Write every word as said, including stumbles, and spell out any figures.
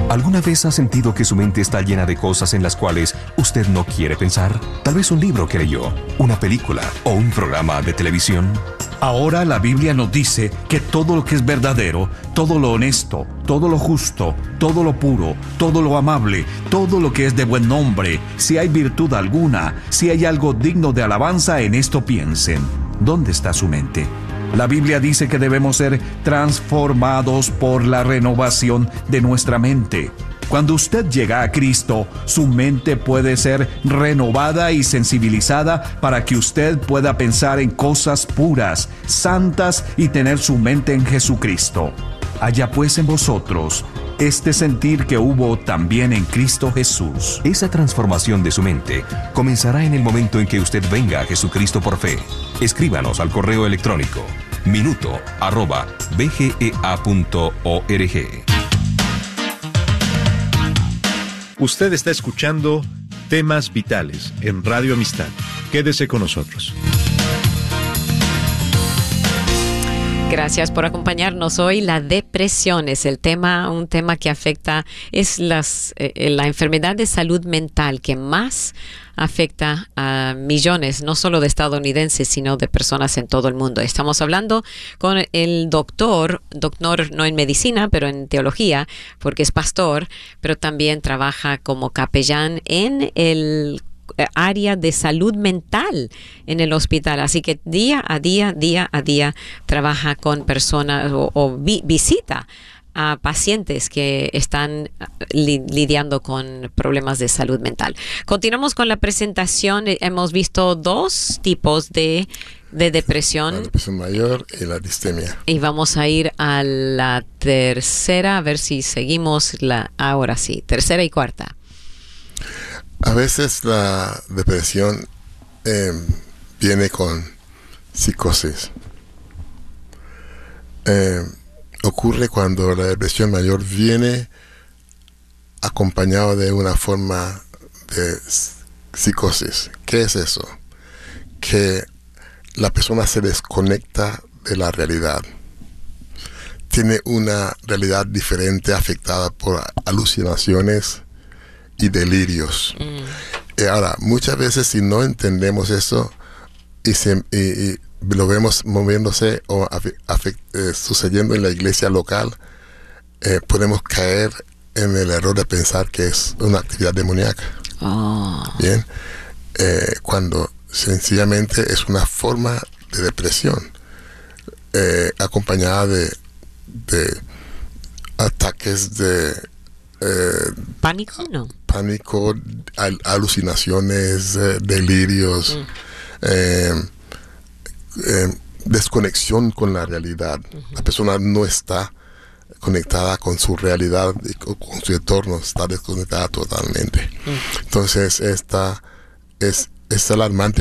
¿Alguna vez ha sentido que su mente está llena de cosas en las cuales usted no quiere pensar? Tal vez un libro que leyó, una película o un programa de televisión. Ahora la Biblia nos dice que todo lo que es verdadero, todo lo honesto, todo lo justo, todo lo puro, todo lo amable, todo lo que es de buen nombre, si hay virtud alguna, si hay algo digno de alabanza, en esto piensen. ¿Dónde está su mente? La Biblia dice que debemos ser transformados por la renovación de nuestra mente. Cuando usted llega a Cristo, su mente puede ser renovada y sensibilizada para que usted pueda pensar en cosas puras, santas y tener su mente en Jesucristo. Haya pues en vosotros este sentir que hubo también en Cristo Jesús. Esa transformación de su mente comenzará en el momento en que usted venga a Jesucristo por fe. Escríbanos al correo electrónico minuto arroba b g e a punto org. Usted está escuchando Temas Vitales en Radio Amistad. Quédese con nosotros. Gracias por acompañarnos hoy. La depresión es el tema, un tema que afecta, es las, eh, la enfermedad de salud mental que más afecta a millones, no solo de estadounidenses, sino de personas en todo el mundo. Estamos hablando con el doctor, doctor no en medicina, pero en teología, porque es pastor, pero también trabaja como capellán en el área de salud mental en el hospital, así que día a día, día a día trabaja con personas o, o vi, visita a pacientes que están li, lidiando con problemas de salud mental. Continuamos con la presentación. Hemos visto dos tipos de, de depresión. La depresión mayor y la distemia. Y vamos a ir a la tercera, a ver si seguimos la, ahora sí, tercera y cuarta. A veces la depresión eh, viene con psicosis. Eh, ocurre cuando la depresión mayor viene acompañado de una forma de psicosis. ¿Qué es eso? Que la persona se desconecta de la realidad. Tiene una realidad diferente afectada por alucinaciones y delirios. Mm. Y ahora, muchas veces si no entendemos eso y, se, y, y lo vemos moviéndose o afect, eh, sucediendo en la iglesia local, eh, podemos caer en el error de pensar que es una actividad demoníaca. Oh. Bien, eh, cuando sencillamente es una forma de depresión eh, acompañada de, de ataques de eh, pánico, no. Pánico, al, alucinaciones, eh, delirios, mm. eh, eh, desconexión con la realidad. Uh-huh. La persona no está conectada con su realidad y con, con su entorno, está desconectada totalmente. Uh-huh. Entonces, esta es, es alarmante.